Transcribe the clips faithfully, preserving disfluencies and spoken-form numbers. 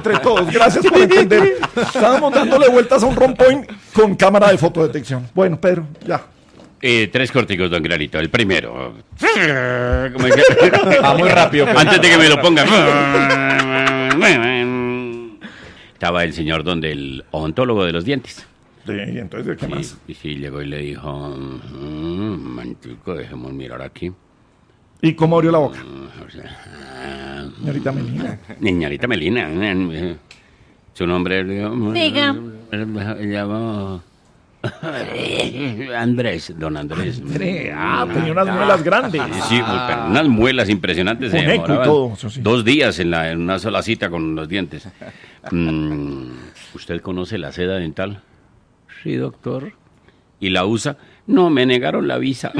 entre todos. Gracias por entender. Estábamos dándole vueltas a un rompoint con cámara de fotodetección. Bueno, Pedro, ya. Eh, tres corticos, don Granito. El primero. ¿Cómo es que? Ah, muy rápido. Pedro. Antes de que me lo pongan. Estaba el señor donde el odontólogo de los dientes. Sí, y entonces, ¿qué Sí, más? y sí, llegó y le dijo, mmm, mantico, dejemos mirar aquí. ¿Y cómo abrió la boca? Mm, o sea, ah, Señorita Melina. Señorita Melina. eh, Su nombre... Diga. Se llama... Andrés, don Andrés. Andrés, ah, tenía unas muelas grandes. Sí, pero unas muelas impresionantes. Se Con eco y demoraban todo, eso sí. dos días en, la, en una sola cita con los dientes. Mm, ¿Usted conoce la seda dental? Sí, doctor. ¿Y la usa? No, me negaron la visa.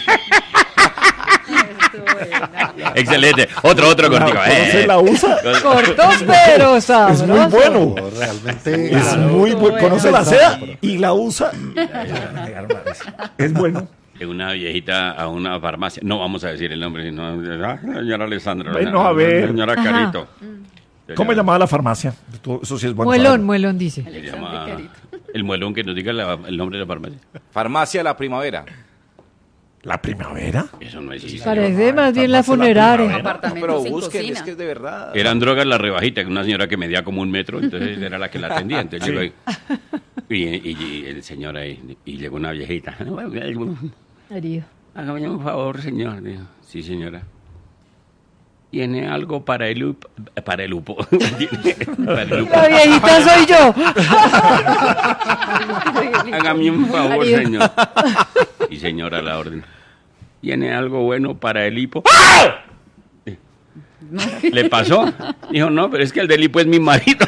Excelente. Otro, otro cortico. ¿Cómo Eh, se la usa? Cortos pero Es sabrosos. muy bueno. Realmente. Es muy bueno. Conoce la seda y la usa. Es bueno. Una viejita a una farmacia. No vamos a decir el nombre, sino. Ah, señora Alessandra. Bueno, a ver. Señora Ajá. Carito. ¿Cómo llamaba la farmacia? Eso sí es bueno. Muelón, saberlo. muelón dice. Se llama el muelón, que nos diga la- el nombre de la farmacia. Farmacia La Primavera. ¿La primavera? Eso no existe. Parece más bien la farmacia La funeraria. Primavera. No, Apartamento pero sin busquen, cocina. es que es de verdad. Eran drogas la rebajita, una señora que medía como un metro, entonces era la que la atendía. Entonces llegó ahí, y, y- y el señor ahí, y llegó una viejita. Herido. Hágame un favor, señor. Dijo, sí, señora. ¿Tiene algo para el up- para el upo? Para el upo. La viejita soy yo. Hágame un favor, Herido. señor. Y señora, la orden. ¿Tiene algo bueno para el hipo? ¡Ah! ¿Le pasó? Dijo, no, pero es que el del hipo es mi marido.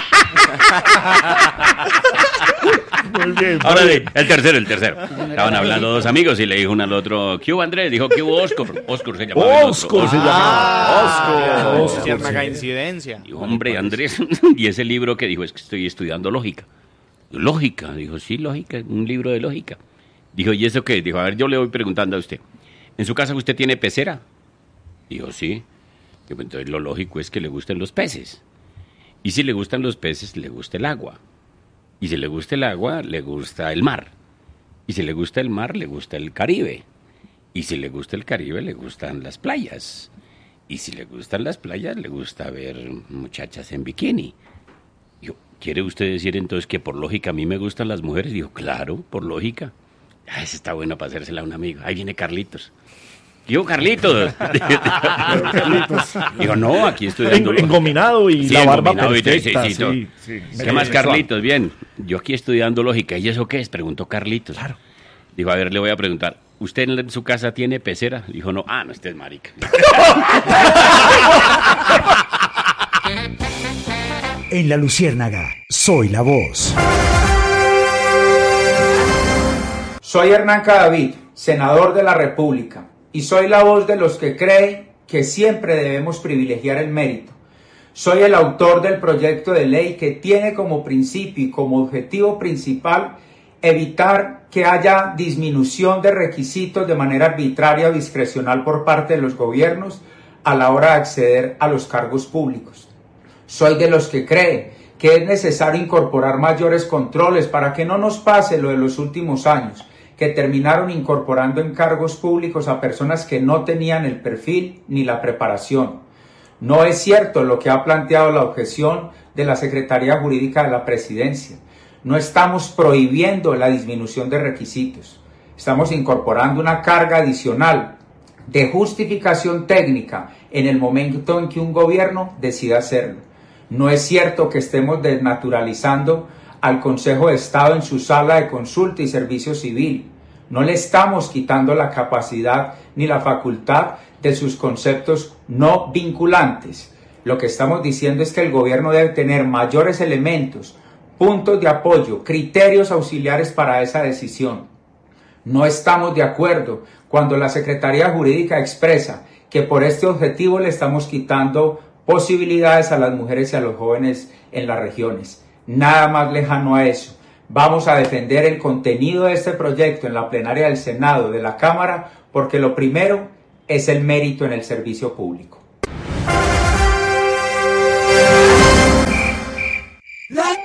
Muy bien. Ahora sí, el tercero, el tercero. Estaban hablando dos amigos y le dijo uno al otro, ¿qué hubo Andrés? Dijo, ¿qué hubo Oscar? Oscar se llamaba el otro. Oscar se llama. Oscar. Cierta coincidencia. Dijo, hombre, Andrés, y ese libro que dijo, es que estoy estudiando lógica. Lógica, dijo, sí, lógica, un libro de lógica. Dijo, ¿y eso qué? Dijo, a ver, yo le voy preguntando a usted. ¿En su casa usted tiene pecera? Dijo, sí. Dijo, entonces lo lógico es que le gusten los peces. Y si le gustan los peces, le gusta el agua. Y si le gusta el agua, le gusta el mar. Y si le gusta el mar, le gusta el Caribe. Y si le gusta el Caribe, le gustan las playas. Y si le gustan las playas, le gusta ver muchachas en bikini. Dijo, ¿quiere usted decir entonces que por lógica a mí me gustan las mujeres? Dijo, claro, por lógica. Ah, esa está bueno para hacérsela a un amigo. Ahí viene Carlitos. Dijo, Carlitos. Dijo, no, aquí estoy dando... En- Engominado y Sí, la barba engominado y- perfecta. sí, sí, todo. Sí, sí. ¿Qué más, Carlitos? Bien, yo aquí estudiando lógica. ¿Y eso qué es? Preguntó Carlitos. Claro. Dijo, a ver, le voy a preguntar. ¿Usted en su casa tiene pecera? Dijo, no. Ah, no, este es marica. En La Luciérnaga, soy la voz. Soy Hernán Cadavid, senador de la República, y soy la voz de los que creen que siempre debemos privilegiar el mérito. Soy el autor del proyecto de ley que tiene como principio y como objetivo principal evitar que haya disminución de requisitos de manera arbitraria o discrecional por parte de los gobiernos a la hora de acceder a los cargos públicos. Soy de los que creen que es necesario incorporar mayores controles para que no nos pase lo de los últimos años, que terminaron incorporando en cargos públicos a personas que no tenían el perfil ni la preparación. No es cierto lo que ha planteado la objeción de la Secretaría Jurídica de la Presidencia. No estamos prohibiendo la disminución de requisitos. Estamos incorporando una carga adicional de justificación técnica en el momento en que un gobierno decida hacerlo. No es cierto que estemos desnaturalizando al Consejo de Estado en su sala de consulta y servicio civil. No le estamos quitando la capacidad ni la facultad de sus conceptos no vinculantes. Lo que estamos diciendo es que el gobierno debe tener mayores elementos, puntos de apoyo, criterios auxiliares para esa decisión. No estamos de acuerdo cuando la Secretaría Jurídica expresa que por este objetivo le estamos quitando posibilidades a las mujeres y a los jóvenes en las regiones. Nada más lejano a eso. Vamos a defender el contenido de este proyecto en la plenaria del Senado, de la Cámara, porque lo primero es el mérito en el servicio público.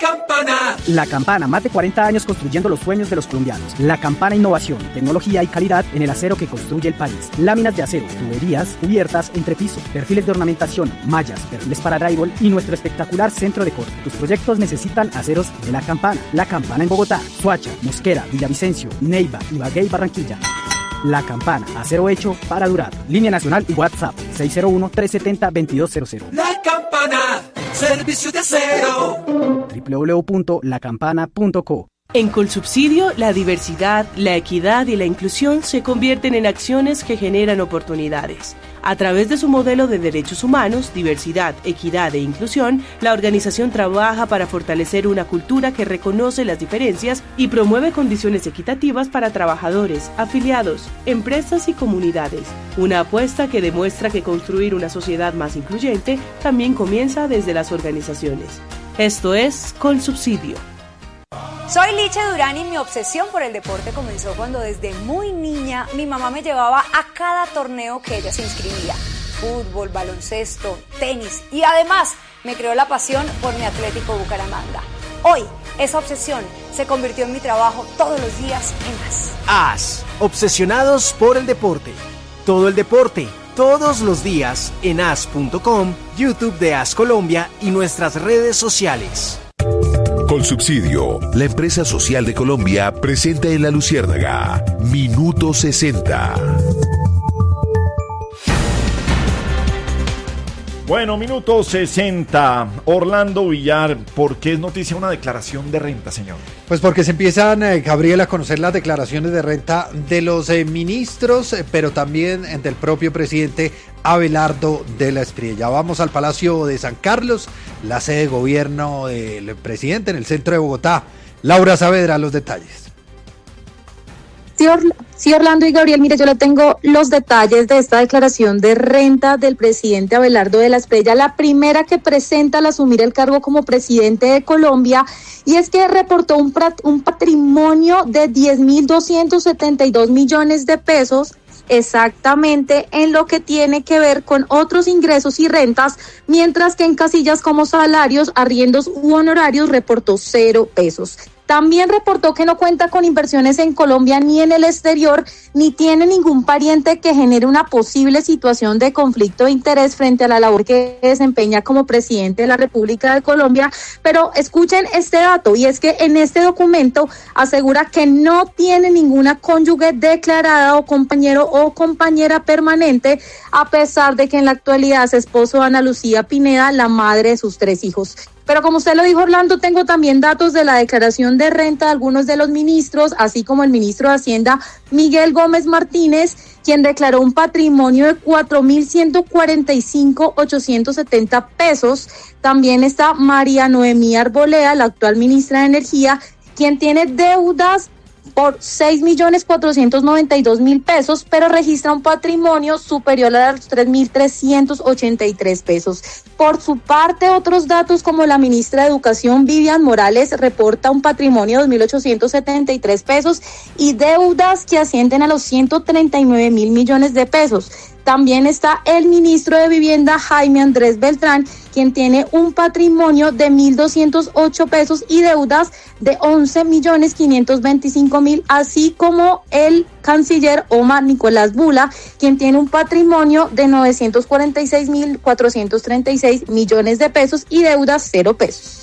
Campana. La Campana, más de cuarenta años construyendo los sueños de los colombianos. La Campana, innovación, tecnología y calidad en el acero que construye el país. Láminas de acero, tuberías, cubiertas, entrepiso, perfiles de ornamentación, mallas, perfiles para drywall y nuestro espectacular centro de corte. Tus proyectos necesitan aceros de La Campana. La Campana en Bogotá, Soacha, Mosquera, Villavicencio, Neiva, Ibagué y Barranquilla. La Campana, acero hecho para durar. Línea nacional y WhatsApp seis cero uno, tres siete cero, dos dos cero cero. La Campana, servicio de acero. doble u doble u doble u punto la campana punto co. En Colsubsidio, la diversidad, la equidad y la inclusión se convierten en acciones que generan oportunidades. A través de su modelo de derechos humanos, diversidad, equidad e inclusión, la organización trabaja para fortalecer una cultura que reconoce las diferencias y promueve condiciones equitativas para trabajadores, afiliados, empresas y comunidades. Una apuesta que demuestra que construir una sociedad más incluyente también comienza desde las organizaciones. Esto es Colsubsidio. Soy Liche Durán y mi obsesión por el deporte comenzó cuando desde muy niña mi mamá me llevaba a cada torneo que ella se inscribía. Fútbol, baloncesto, tenis y además me creó la pasión por mi Atlético Bucaramanga. Hoy esa obsesión se convirtió en mi trabajo todos los días en AS. AS, obsesionados por el deporte. Todo el deporte, todos los días en as punto com, YouTube de AS Colombia y nuestras redes sociales. Colsubsidio, la empresa social de Colombia, presenta en La Luciérnaga Minuto sesenta. Bueno, minuto sesenta. Orlando Villar, ¿por qué es noticia una declaración de renta, señor? Pues porque se empiezan, eh, Gabriel, a conocer las declaraciones de renta de los eh, ministros, eh, pero también eh, del propio presidente Abelardo de la Espriella. Vamos al Palacio de San Carlos, la sede de gobierno del presidente en el centro de Bogotá. Laura Saavedra, los detalles. Sí, Orla- sí, Orlando y Gabriel, mire, yo le tengo los detalles de esta declaración de renta del presidente Abelardo de la Espriella, la primera que presenta al asumir el cargo como presidente de Colombia, y es que reportó un, prat- un patrimonio de diez mil doscientos setenta y dos millones de pesos, exactamente en lo que tiene que ver con otros ingresos y rentas, mientras que en casillas como salarios, arriendos u honorarios reportó cero pesos. También reportó que no cuenta con inversiones en Colombia ni en el exterior, ni tiene ningún pariente que genere una posible situación de conflicto de interés frente a la labor que desempeña como presidente de la República de Colombia. Pero escuchen este dato, y es que en este documento asegura que no tiene ninguna cónyuge declarada o compañero o compañera permanente, a pesar de que en la actualidad es esposo de Ana Lucía Pineda, la madre de sus tres hijos. Pero como usted lo dijo, Orlando, tengo también datos de la declaración de renta de algunos de los ministros, así como el ministro de Hacienda, Miguel Gómez Martínez, quien declaró un patrimonio de cuatro mil ciento cuarenta y cinco mil ochocientos setenta pesos. También está María Noemí Arboleda, la actual ministra de Energía, quien tiene deudas por seis millones cuatrocientos noventa y dos mil pesos, pero registra un patrimonio superior a los tres mil trescientos ochenta y tres pesos. Por su parte, otros datos como la ministra de Educación, Vivian Morales, reporta un patrimonio de dos mil ochocientos setenta y tres pesos y deudas que ascienden a los ciento treinta y nueve mil millones de pesos. También está el ministro de Vivienda, Jaime Andrés Beltrán, quien tiene un patrimonio de mil doscientos ocho pesos y deudas de once millones quinientos veinticinco mil, así como el canciller Omar Nicolás Bula, quien tiene un patrimonio de novecientos cuarenta y seis mil cuatrocientos treinta y seis millones de pesos y deudas cero pesos.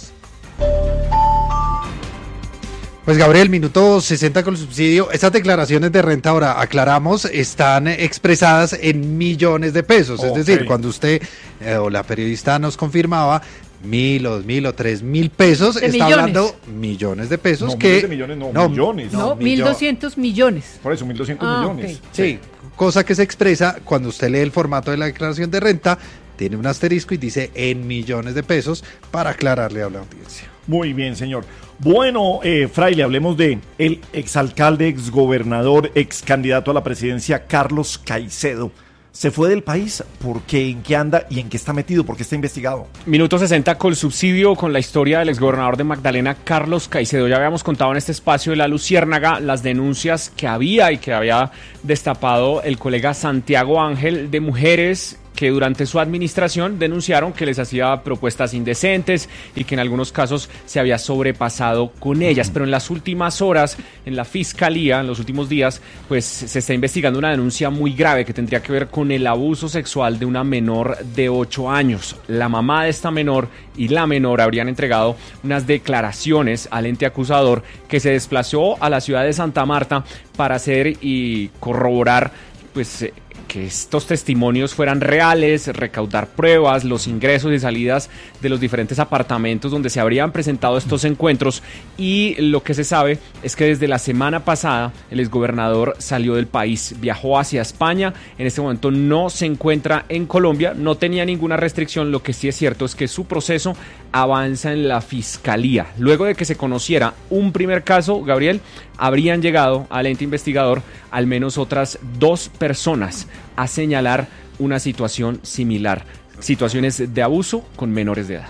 Pues Gabriel, minuto sesenta con el subsidio. Estas declaraciones de renta, ahora aclaramos, están expresadas en millones de pesos. Okay. Es decir, cuando usted eh, o la periodista nos confirmaba mil o dos mil o tres mil pesos, de está millones. hablando millones de pesos. No, que miles de millones, no, no millones. No, mil doscientos millones. Por eso, mil doscientos ah, millones. Okay. Sí, cosa que se expresa cuando usted lee el formato de la declaración de renta, tiene un asterisco y dice en millones de pesos para aclararle a la audiencia. Muy bien, señor. Bueno, eh, Fraile, hablemos de el exalcalde, exgobernador, excandidato a la presidencia, Carlos Caicedo. ¿Se fue del país? ¿Por qué? ¿En qué anda? ¿Y en qué está metido? ¿Por qué está investigado? Minuto sesenta con subsidio con la historia del exgobernador de Magdalena, Carlos Caicedo. Ya habíamos contado en este espacio de La Luciérnaga las denuncias que había y que había destapado el colega Santiago Ángel de mujeres que durante su administración denunciaron que les hacía propuestas indecentes y que en algunos casos se había sobrepasado con ellas. Pero en las últimas horas, en la fiscalía, en los últimos días, pues se está investigando una denuncia muy grave que tendría que ver con el abuso sexual de una menor de ocho años. La mamá de esta menor y la menor habrían entregado unas declaraciones al ente acusador, que se desplazó a la ciudad de Santa Marta para hacer y corroborar pues eh, que estos testimonios fueran reales, recaudar pruebas, los ingresos y salidas de los diferentes apartamentos donde se habrían presentado estos encuentros. Y lo que se sabe es que desde la semana pasada el exgobernador salió del país, viajó hacia España, en este momento no se encuentra en Colombia, no tenía ninguna restricción. Lo que sí es cierto es que su proceso avanza en la fiscalía. Luego de que se conociera un primer caso, Gabriel, habrían llegado al ente investigador al menos otras dos personas a señalar una situación similar, situaciones de abuso con menores de edad.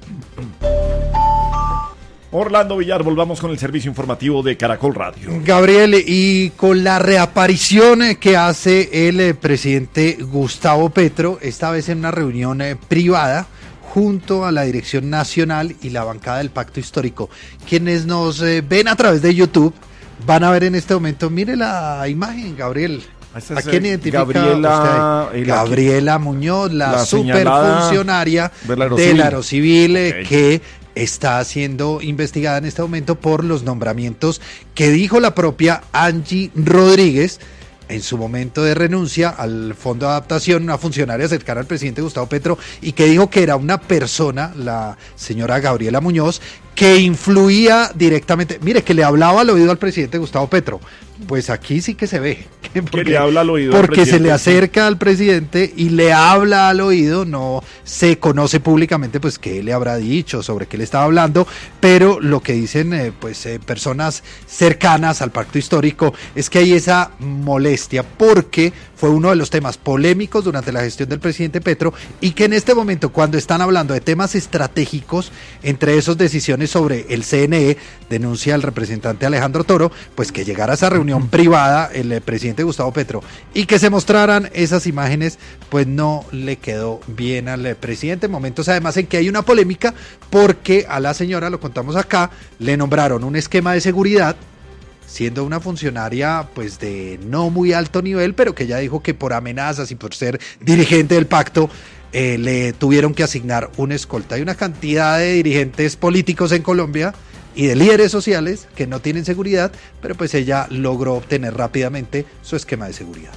Orlando Villar, volvamos con el servicio informativo de Caracol Radio. Gabriel, y con la reaparición que hace el eh, presidente Gustavo Petro, esta vez en una reunión eh, privada, junto a la Dirección Nacional y la bancada del Pacto Histórico. Quienes nos eh, ven a través de YouTube van a ver en este momento, mire la imagen, Gabriel. ¿A quién identifica Gabriela, usted? Gabriela Muñoz, la, la superfuncionaria del Aerocivil, del Aerocivil okay. que está siendo investigada en este momento por los nombramientos que dijo la propia Angie Rodríguez en su momento de renuncia al Fondo de Adaptación, una funcionaria cercana al presidente Gustavo Petro, y que dijo que era una persona, la señora Gabriela Muñoz, que influía directamente, mire, que le hablaba al oído al presidente Gustavo Petro. Pues aquí sí que se ve. Porque, que le habla al oído porque al se le acerca al presidente y le habla al oído, no se conoce públicamente pues qué le habrá dicho, sobre qué le estaba hablando, pero lo que dicen eh, pues eh, personas cercanas al Pacto Histórico es que hay esa molestia porque fue uno de los temas polémicos durante la gestión del presidente Petro, y que en este momento, cuando están hablando de temas estratégicos, entre esos decisiones sobre el C N E, denuncia el representante Alejandro Toro, pues que llegara a esa reunión privada el eh, presidente Gustavo Petro y que se mostraran esas imágenes, pues no le quedó bien al eh, presidente. Momentos además en que hay una polémica porque a la señora, lo contamos acá, le nombraron un esquema de seguridad, siendo una funcionaria pues de no muy alto nivel, pero que ya dijo que por amenazas y por ser dirigente del pacto eh, le tuvieron que asignar una escolta. Hay una cantidad de dirigentes políticos en Colombia y de líderes sociales que no tienen seguridad, pero pues ella logró obtener rápidamente su esquema de seguridad.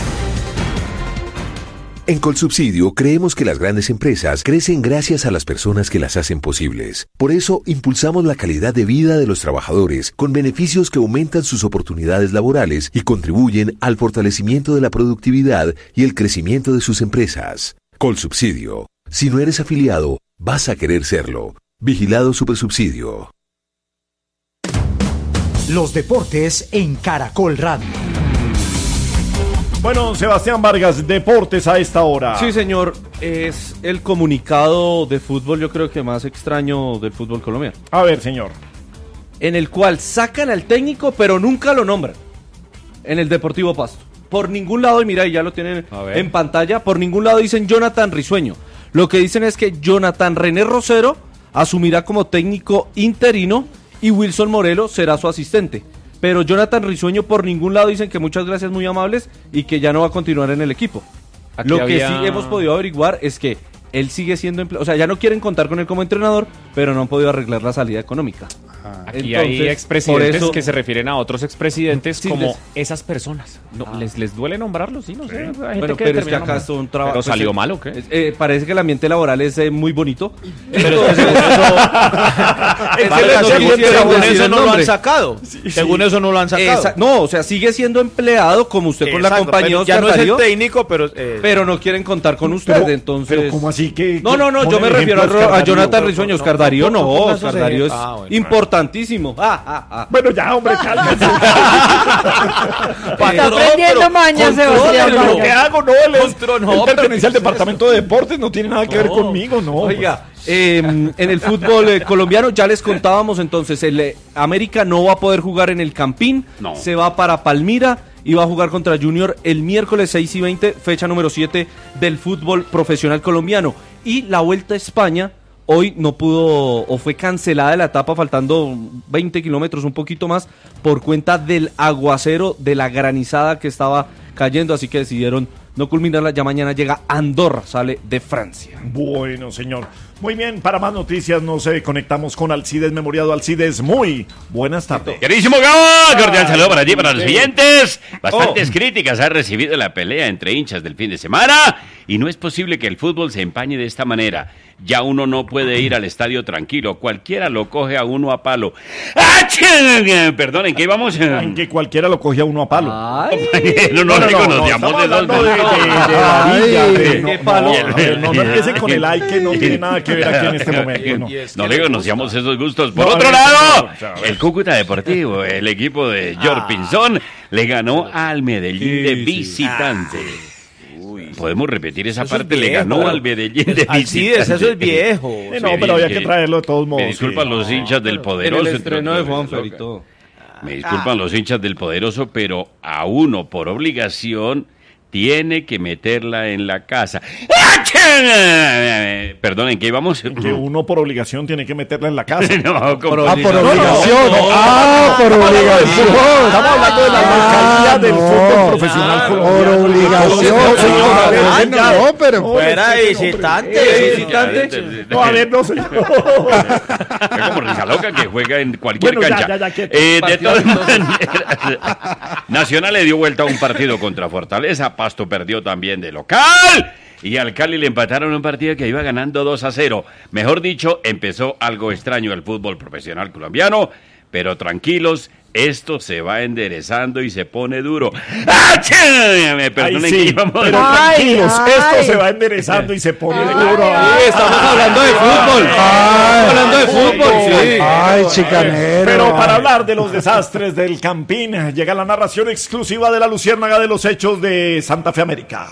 En Colsubsidio creemos que las grandes empresas crecen gracias a las personas que las hacen posibles. Por eso impulsamos la calidad de vida de los trabajadores con beneficios que aumentan sus oportunidades laborales y contribuyen al fortalecimiento de la productividad y el crecimiento de sus empresas. Colsubsidio. Si no eres afiliado, vas a querer serlo. Vigilado Supersubsidio. Los deportes en Caracol Radio. Bueno, Sebastián Vargas, deportes a esta hora. Sí, señor, es el comunicado de fútbol, yo creo que más extraño del fútbol colombiano. A ver, señor. En el cual sacan al técnico, pero nunca lo nombran. En el Deportivo Pasto. Por ningún lado, y mira, ya lo tienen en pantalla, por ningún lado dicen Jonathan Risueño. Lo que dicen es que Jonathan René Rosero asumirá como técnico interino y Wilson Morelo será su asistente. Pero Jonathan Risueño por ningún lado dicen que muchas gracias, muy amables, y que ya no va a continuar en el equipo. Aquí Lo había... que sí hemos podido averiguar es que él sigue siendo empleado, o sea, ya no quieren contar con él como entrenador, pero no han podido arreglar la salida económica. Aquí hay expresidentes eso, que se refieren a otros expresidentes sí, como les, esas personas. No, ah. les, ¿Les duele nombrarlos? Sí, no sé. Hay gente bueno, que pero es que acá es un trabajo. ¿Pero salió pues, mal o qué? Eh, eh, parece que el ambiente laboral es eh, muy bonito. Pero entonces, según eso no lo han sacado. Sí, según sí. eso no lo han sacado. Esa, no, o sea, sigue siendo empleado como usted Exacto, con la compañía. Ya no es el técnico, pero... Eh, pero no quieren contar con usted, pero, entonces... Pero ¿cómo así que...? No, no, no, yo me refiero a, a Jonathan Risueño. Oscar Darío no, Oscar Darío es importantísimo. Ah, ah, ah. Bueno, ya, hombre, cálmese. Está aprendiendo mañas, Sebastián. Lo que hago, no, él, es, no, él pertenece al departamento de deportes, no tiene nada que no. ver conmigo, no. Oiga, eh, en el fútbol eh, colombiano ya les contábamos entonces, el eh, América no va a poder jugar en el Campín, no. se va para Palmira, y va a jugar contra Junior el miércoles seis y veinte, fecha número siete del fútbol profesional colombiano. Y la Vuelta a España hoy no pudo, o fue cancelada la etapa faltando veinte kilómetros, un poquito más, por cuenta del aguacero, de la granizada que estaba cayendo, así que decidieron no culminarla. Ya mañana llega Andorra, sale de Francia. Bueno, señor. Muy bien, para más noticias nos eh, conectamos con Alcides Memoriado. Alcides, muy buenas tardes. Queridísimo Gabo, cordial saludo para ti, para los siguientes. Bastantes oh. críticas ha recibido la pelea entre hinchas del fin de semana y no es posible que el fútbol se empañe de esta manera. Ya uno no puede ir al estadio tranquilo, cualquiera lo coge a uno a palo. ¡Ah, Perdón, ¿en qué íbamos? En que cualquiera lo coge a uno a palo. Ay. No, no, no, no, no, nos de dos de palo. No, no empiecen con el ay que no tiene nada que ver aquí en este momento. No, no le conocíamos esos gustos. Por otro lado, el Cúcuta Deportivo, el equipo de George Pinzón, le ganó al Medellín de visitante. Podemos repetir esa eso parte, le ganó al Medellín de visitante. Eso es viejo. Sí, no, pero había que traerlo de todos modos. Me disculpan sí. los hinchas del Poderoso. El estreno de Juanfer y todo. Me disculpan ah. los hinchas del Poderoso, pero a uno por obligación tiene que meterla en la casa. Perdón, ¿en qué íbamos? Que uno por obligación tiene que meterla en la casa. No, por, ah, por obligación. No, no, ah, por obligación. Estamos hablando de la localidad ah, del no. fútbol profesional. Ah, por obligación. Ah, no, pero fuera visitante. Visitante. No, a ver, no sé. Es como Rizaloca que juega en cualquier bueno, cancha. Ya, ya, ya, eh, de todas maneras, Nacional le dio vuelta a un partido contra Fortaleza. Pasto perdió también de local. Y al Cali le empataron un partido que iba ganando dos a cero. Mejor dicho, empezó algo extraño el fútbol profesional colombiano, pero tranquilos, esto se va enderezando y se pone duro. ¡Ah, me perdonen sí, que íbamos. Pero tranquilos, ay, esto ay. se va enderezando y se pone ay, duro. Ay, estamos ay, hablando de fútbol. Ay, estamos hablando de fútbol, sí. Ay, chicanero. Pero para hablar de los desastres del Campín, llega la narración exclusiva de la Luciérnaga de los hechos de Santa Fe América.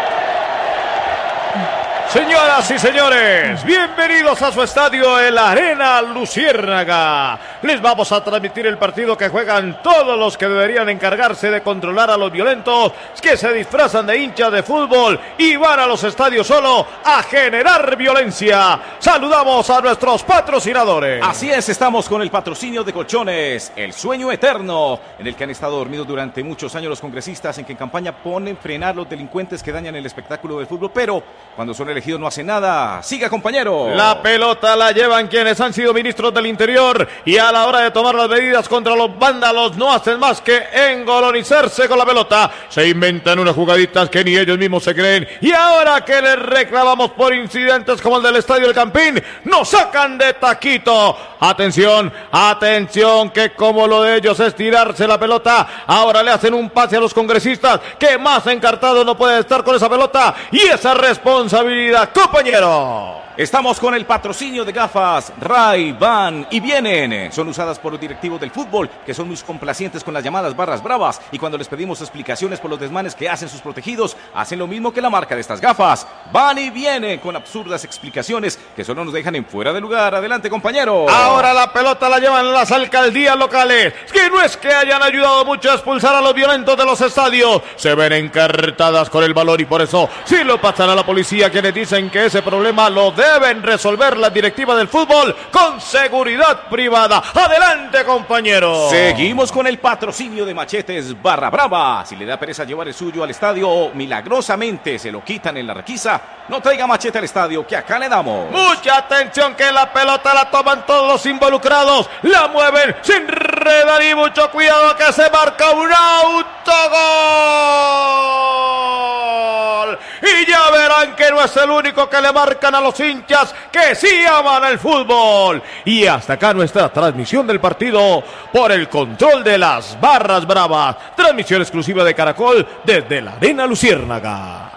Señoras y señores, bienvenidos a su estadio, el Arena Luciérnaga. Les vamos a transmitir el partido que juegan todos los que deberían encargarse de controlar a los violentos que se disfrazan de hinchas de fútbol y van a los estadios solo a generar violencia. Saludamos a nuestros patrocinadores. Así es, estamos con el patrocinio de Colchones, el sueño eterno, en el que han estado dormidos durante muchos años los congresistas, en que en campaña ponen frenar a los delincuentes que dañan el espectáculo del fútbol, pero cuando son elegidos no hace nada. Siga, compañero. La pelota la llevan quienes han sido ministros del Interior y a la hora de tomar las medidas contra los vándalos no hacen más que engolonizarse con la pelota. Se inventan unas jugaditas que ni ellos mismos se creen y ahora que les reclamamos por incidentes como el del Estadio del Campín, nos sacan de taquito. Atención, atención, que como lo de ellos es tirarse la pelota, ahora le hacen un pase a los congresistas que más encartado no puede estar con esa pelota y esa responsabilidad. Compañero, estamos con el patrocinio de gafas Ray-Ban y Vienen. Son usadas por los directivos del fútbol que son muy complacientes con las llamadas barras bravas y cuando les pedimos explicaciones por los desmanes que hacen sus protegidos, hacen lo mismo que la marca de estas gafas. Van y vienen con absurdas explicaciones que solo nos dejan en fuera de lugar. Adelante, compañero. Ahora la pelota la llevan las alcaldías locales, que no es que hayan ayudado mucho a expulsar a los violentos de los estadios, se ven encartadas con el valor y por eso si lo pasan a la policía, quienes dicen que ese problema lo deben resolver las directivas del fútbol con seguridad privada. Adelante, compañero. Seguimos con el patrocinio de Machetes Barra Brava. Si le da pereza llevar el suyo al estadio o milagrosamente se lo quitan en la requisa, no traiga machete al estadio, que acá le damos. Mucha atención, que la pelota la toman todos los involucrados, la mueven sin redar y mucho cuidado que se marca un autogol. Y ya verán que no es el único que le marcan a los hinchas que sí aman el fútbol. Y hasta acá nuestra transmisión del partido por el control de las barras bravas. Transmisión exclusiva de Caracol desde la Arena Luciérnaga.